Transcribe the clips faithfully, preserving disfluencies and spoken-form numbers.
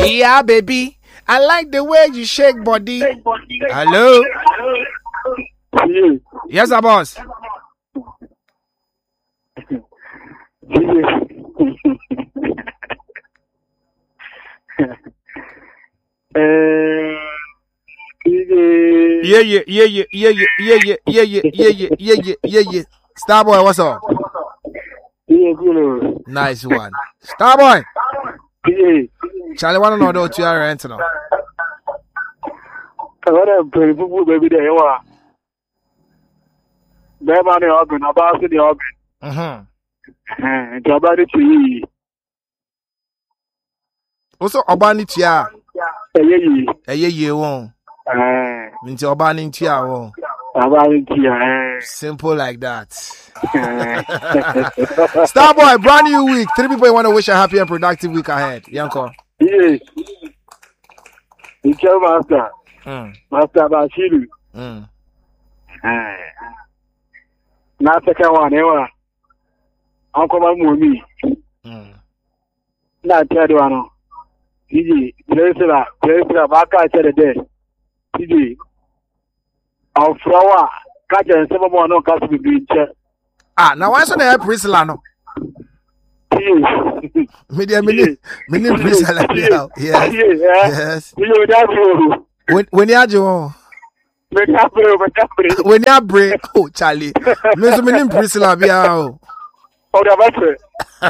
Yeah, baby. I like the way you shake body. Hello? Yes, sir, boss. Yeah, yeah, yeah, yeah, yeah, yeah, yeah, yeah, yeah, yeah, yeah, yeah, yeah, yeah. Starboy, what's up? Nice one. Starboy. Charlie, why don't know what you are renting now? I want to put baby there. You are. Bear man, the organ, about the organ. Uh huh. Job at it. Also, Obanitia. Eh, yeah, eh, yeah, yeah, won't. Eh, Minti Obanitia, won't. Obanitia. Simple like that. Starboy, brand new week. Three people want to wish a happy and productive week ahead. Yanko. Yes. You tell Master. Mm. Master Bashiru. Mm. Eh. Now, second one, ever. Uncle Mammy. Mm. Now, third one. T J, Presera, Presera, Baka said a day. T J, our flower, catch and some more no cast with the Ah, now why so they Priscilla no? Media mini mini Priscilla. Yes. Yes. When when you do when you break, oh Charlie. Me so mini Priscilla be out. Oh, the better.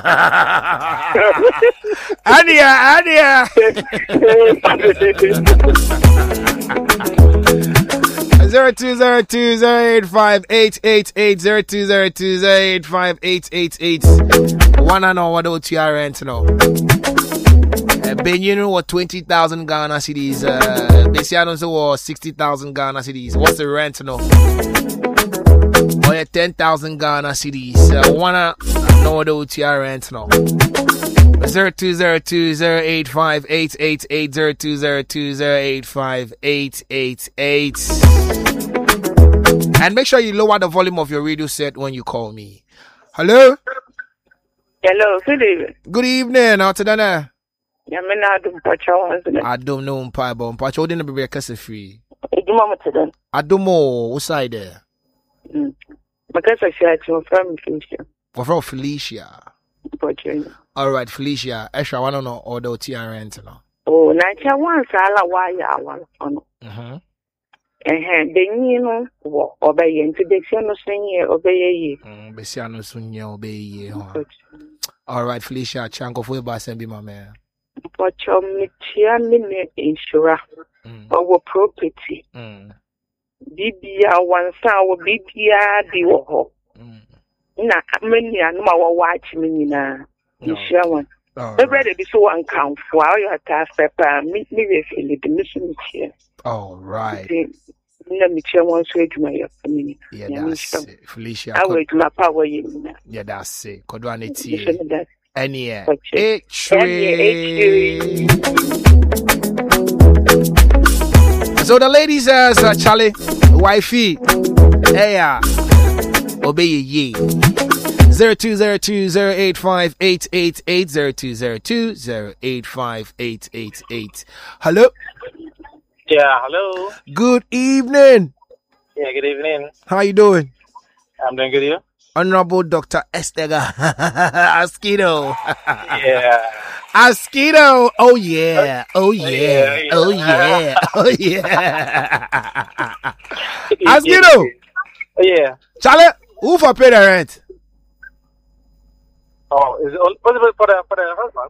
Adia, Adia. Zero two zero two zero eight five eight eight eight zero two zero two zero eight five eight eight eight. One and all, what do you rent now? Ben, you know what? Twenty thousand Ghana cedis. Uh, basically, I don't say what sixty thousand Ghana cedis. What's the rent now? Oh, yeah, ten thousand Ghana cedis. Uh, wanna know what do you rent now? Zero two zero two zero eight five eight eight eight zero two zero two zero eight five eight eight eight. And make sure you lower the volume of your radio set when you call me. Hello. Hello. Good evening. Good evening. How today? Yeah, me na do mpacho. I don't know mpa but mpacho we didn't be kase free. Ejuma muteden. Adomo, what side there? Mm. Because I share to from Felicia. From Felicia. Mpacho. All right, Felicia. Extra one no order T R rent no. Oh, na cha one sala wa ya one ono. Mhm. Eh, benyi no wo obeye introduction no senye obeye yi. Mm, besia no sunye obeye ho. All right, Felicia, chanko for ba sembi my man. Mpacho mitia me insura. Mm. Our property. Mm. Bibia one sa wo bibia di wo ho. Mm. Na many anu ma wo watch me nyina. Insure one. Everybody be so uncomfortable. How you have to pepper me me we feel the mission here. All right. Na me chair one so eduma ya family. Yeah, that's it. Felicia. I will do my power you. Yeah, that's it. Kodwa neti. Any eh. H So the lady says, uh, Charlie, wifey, hey, uh, obey ye. Zero two zero two zero eight five eight eight eight zero two zero two zero eight five eight eight eight. Hello. Yeah, hello. Good evening. Yeah, good evening. How you doing? I'm doing good. You? Honorable Doctor Estega Askido. Yeah. Askido. Oh yeah. Oh yeah. Oh yeah. Oh yeah. Askido. Yeah. Charlie, who for pay the rent? Oh, is it possible for the for the husband?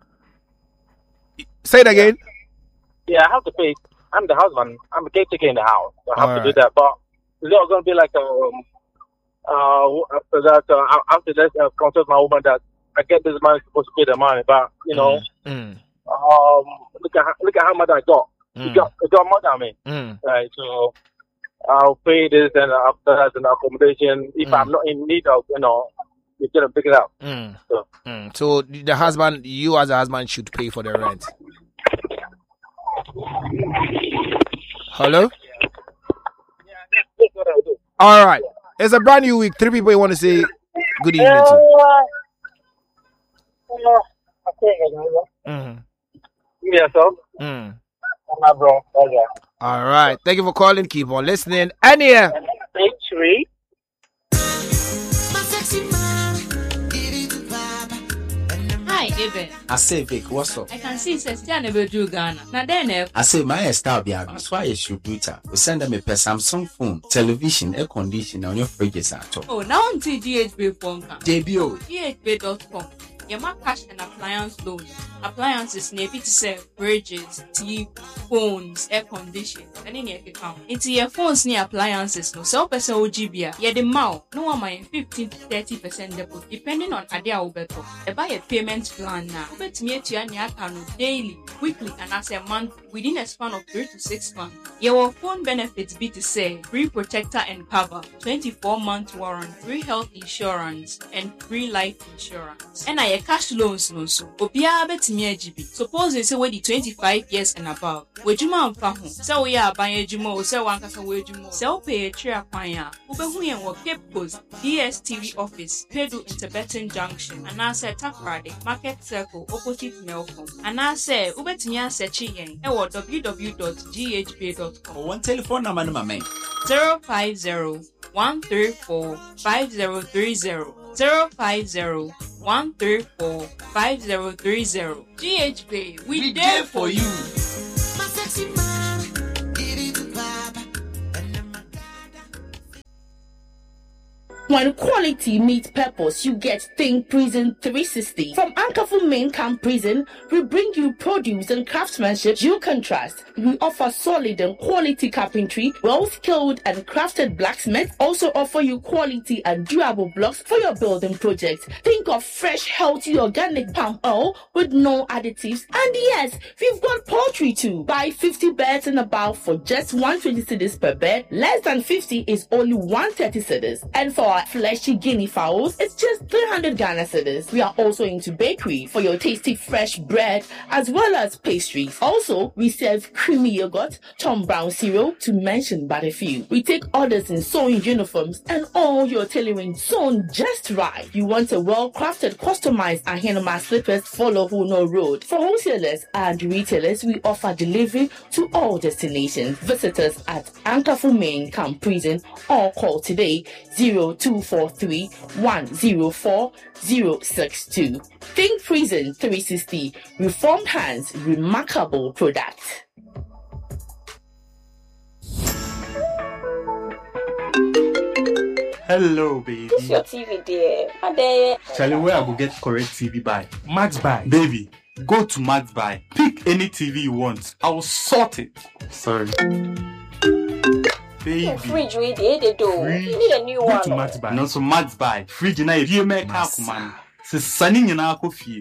Say it again. Yeah, I have to pay. I'm the husband. I'm a caretaker in the house. So I have All to right. do that. But it's not going to be like a, um, uh, after that, uh, after that, uh, consult my woman that I get this money, supposed to pay the money. But, you know, Mm. um, look at, look at how much I got. Mm. You got, you got more than me. Mm. Right. So I'll pay this and after that, and accommodation. If Mm. I'm not in need of, you know, you gotta pick it up. Mm. So, Mm. So the husband, you as a husband, should pay for the rent. Hello? that's what I do. All right. It's a brand new week. Three people you want to say good evening to. Uh, Mm-hmm. Yeah, yourself. Mm. My bro. Okay. All right. Thank you for calling. Keep on listening. Ania. Eight three. Hi, Eben. I say, Vic, what's up? I can see says you never do Ghana. Now then, I say, my style be that's why you should do it. We send them a Samsung phone, television, air conditioner on your fridges at all. oh, now on T G H B phone. J B O. G H B dot com. Your mark cash and appliance loans. Appliances maybe to sell fridges, T V, phones, air conditioning. And in your account. It's your phones near appliances. No sell person O G B. Yeah, the mouth. No one my fifteen to thirty percent deposit depending on Adia Ubeto. I buy a payment plan now. Bet me to your account daily, weekly, and as a month within a span of three to six months. Your phone benefits be to say free protector and cover, twenty-four month warranty, free health insurance, and free life insurance. And I cash loans no so. Obia bet me G B. Suppose you say we the twenty-five years and above. We juma amfa ho. Say we are buying juma, say one kasa we juma. Say we pay a tria kwanya. Ubehu yen wo Cape Coast, D S T V office, Pedu Interbetten Junction, and I say Takrade, Market Circle, opposite Melcom. And I say ubetimi asechi yen. E wo w w w dot g h b dot com. One telephone number, my man. zero five zero one three four five zero three zero. zero five zero one three four five zero three zero. G H B, we, we there for you. When quality meets purpose, you get Think Prison three sixty. From Ankafu Main Camp Prison, we bring you produce and craftsmanship you can trust. We offer solid and quality carpentry, well-skilled and crafted blacksmiths. Also offer you quality and durable blocks for your building projects. Think of fresh, healthy, organic palm oil with no additives. And yes, we've got poultry too. Buy fifty birds and above for just one hundred twenty cedis per bed. Less than fifty is only one hundred thirty cedis. And for our fleshy guinea fowls, it's just three hundred Ghana cedis. We are also into bakery for your tasty fresh bread as well as pastries. Also, we serve creamy yogurt, Tom Brown cereal, to mention but a few. We take orders in sewing uniforms and all your tailoring sewn just right. You want a well-crafted, customized Ahenoma slippers, follow Huno Road. For wholesalers and retailers, we offer delivery to all destinations. Visit us at Ankafu Main Camp Prison or call today zero two four three one zero four zero six two. Think Prison three sixty. Reformed Hands, remarkable product. Hello, baby. It's your T V, dear. Ade. Charlie, where I go get correct T V buy? Max Buy. Baby, go to Max Buy. Pick any T V you want. I will sort it. Sorry. Baby. Yeah, fridge we did they do. Fridge. You need a new Go one. to Max Buy. No, so Max Buy. Fridge na you make up, man. Se sunny in our coffee.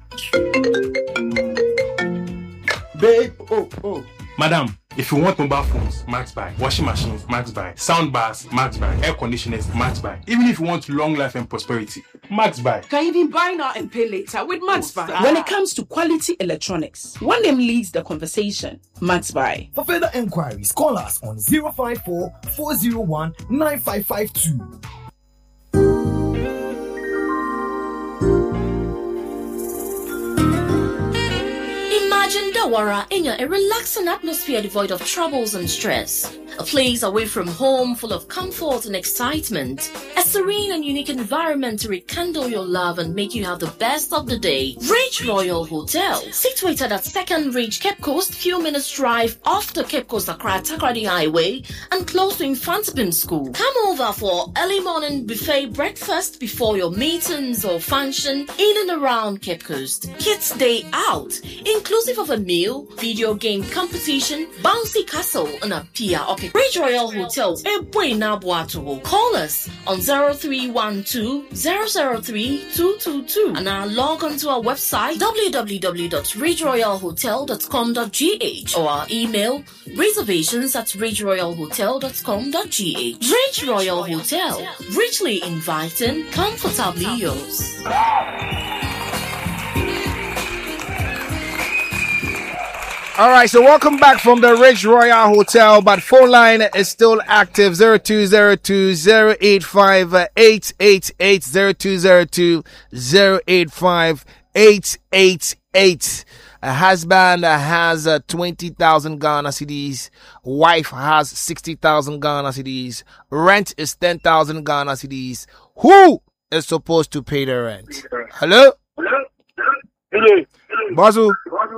Babe, oh, oh. Madam, if you want mobile phones, Max Buy. Washing machines, Max Buy. Sound bars, Max Buy. Air conditioners, Max Buy. Even if you want long life and prosperity, Max Buy. Can even buy now and pay later with Max Buy. Oh, when it comes to quality electronics, one name leads the conversation. Max Buy. For further enquiries, call us on zero five four, four zero one, nine five five two. Imagine Dawara in a relaxing atmosphere devoid of troubles and stress. A place away from home full of comfort and excitement. A serene and unique environment to rekindle your love and make you have the best of the day. Ridge Royal Hotel. Situated at Second Ridge, Cape Coast, few minutes drive off the Cape Coast Accra Takrady Highway and close to Infantipim School. Come over for early morning buffet breakfast before your meetings or function in and around Cape Coast. Kids Day Out, inclusive of a meal, video game competition, bouncy castle, and a pier up. Ridge Royal Hotel, call us on zero three one two, zero zero three, two two two and now log on to our website w w w dot ridge royal hotel dot com dot g h or our email reservations at ridge royal hotel dot com dot g h. Ridge Royal Hotel, richly inviting, comfortably yours. All right, so welcome back from the Ridge Royal Hotel, but phone line is still active, zero two zero two, zero eight five, eight eight eight, zero two zero two, zero eight five, eight eight eight. A husband has uh, twenty thousand Ghana cedis. Wife has sixty thousand Ghana cedis. Rent is ten thousand Ghana cedis. Who is supposed to pay the rent? Hello? Hello? Bazu?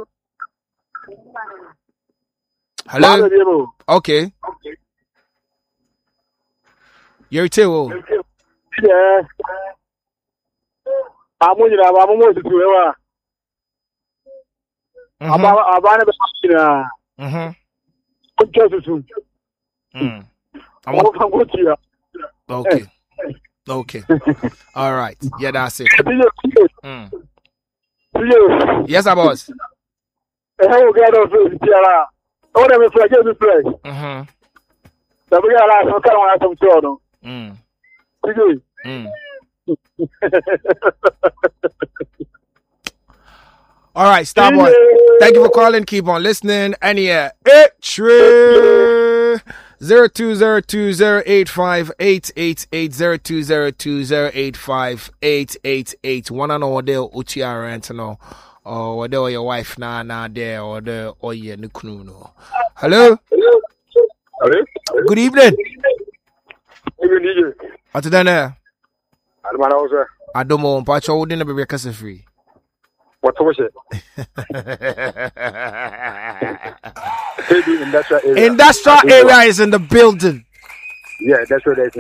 Hello? Okay. You're too. Yeah. I'm going to have a moment to do it. I'm going to have a Okay. Okay. All right. Yeah, that's it. Mm. Yes, I was. Mm-hmm. Mm. Mm. All right, Starboy. Thank you for calling. Keep on listening. And yeah, it's zero two zero two zero eight five eight eight eight zero two zero two zero eight five eight eight eight. Wanna know what they'll Utiara Antono or what they'll your wife na na there or the or your Nukuno. Hello? Hello? Good evening. Good evening. What's done there? I don't know. But you're holding a baby case free. What was it? Industrial area. Industrial area is in the building. Yeah, that's what it is.